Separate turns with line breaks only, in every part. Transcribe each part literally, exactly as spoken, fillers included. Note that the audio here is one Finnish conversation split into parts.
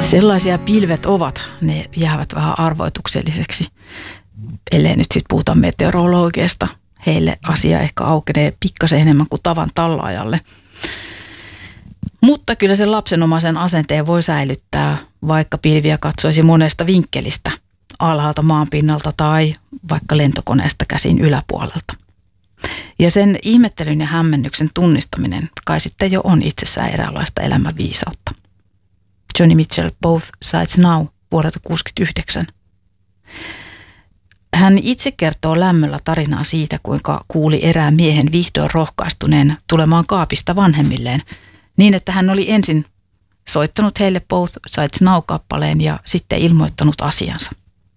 Sellaisia pilvet ovat, ne jäävät vähän arvoitukselliseksi, ellei nyt sitten puhuta meteorologiasta. Heille asia ehkä aukenee pikkasen enemmän kuin tavan tallaajalle. Mutta kyllä sen lapsenomaisen asenteen voi säilyttää, vaikka pilviä katsoisi monesta vinkkelistä, alhaalta maanpinnalta tai vaikka lentokoneesta käsin yläpuolelta. Ja sen ihmettelyn ja hämmennyksen tunnistaminen kai sitten jo on itsessään eräänlaista elämän viisautta. Joni Mitchell, Both Sides Now, vuodelta kuusikymmentäyhdeksän. Hän itse kertoo lämmöllä tarinaa siitä, kuinka kuuli erään miehen vihdoin rohkaistuneen tulemaan kaapista vanhemmilleen, niin että hän oli ensin soittanut heille Both Sides Now-kappaleen ja sitten ilmoittanut asiansa.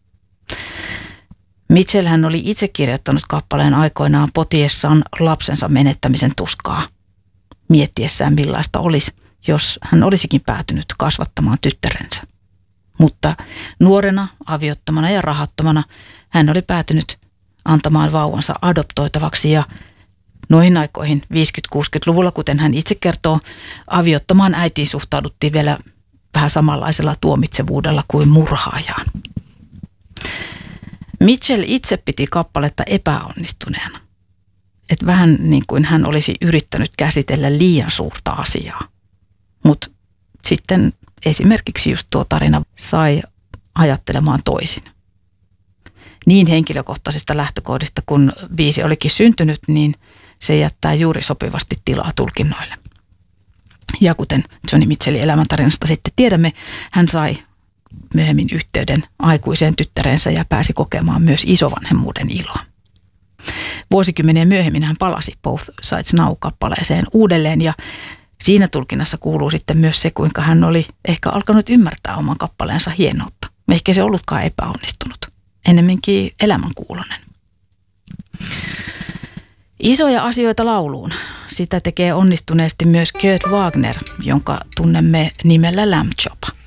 Mitchell hän oli itse kirjoittanut kappaleen aikoinaan potiessaan lapsensa menettämisen tuskaa, miettiessään millaista olisi, jos hän olisikin päätynyt kasvattamaan tyttärensä. Mutta nuorena, aviottomana ja rahattomana hän oli päätynyt antamaan vauvansa adoptoitavaksi ja noihin aikoihin viisikymmentä-kuusikymmentäluvulla, kuten hän itse kertoo, aviottomaan äitiin suhtauduttiin vielä vähän samanlaisella tuomitsevuudella kuin murhaajaan. Mitchell itse piti kappaletta epäonnistuneena. Että vähän niin kuin hän olisi yrittänyt käsitellä liian suurta asiaa. Mutta sitten esimerkiksi just tuo tarina sai ajattelemaan toisin. Niin henkilökohtaisista lähtökohdista, kun biisi olikin syntynyt, niin se jättää juuri sopivasti tilaa tulkinnoille. Ja kuten Joni Mitchellin elämäntarinasta sitten tiedämme, hän sai myöhemmin yhteyden aikuiseen tyttärensä ja pääsi kokemaan myös isovanhemmuuden iloa. Vuosikymmeniä myöhemmin hän palasi Both Sides Now-kappaleeseen uudelleen ja siinä tulkinnassa kuuluu sitten myös se, kuinka hän oli ehkä alkanut ymmärtää oman kappaleensa hienoutta. Ehkä se ollutkaan epäonnistunut, ennemminkin elämänkuulonen. Isoja asioita lauluun. Sitä tekee onnistuneesti myös Kurt Wagner, jonka tunnemme nimellä Lamb Chop.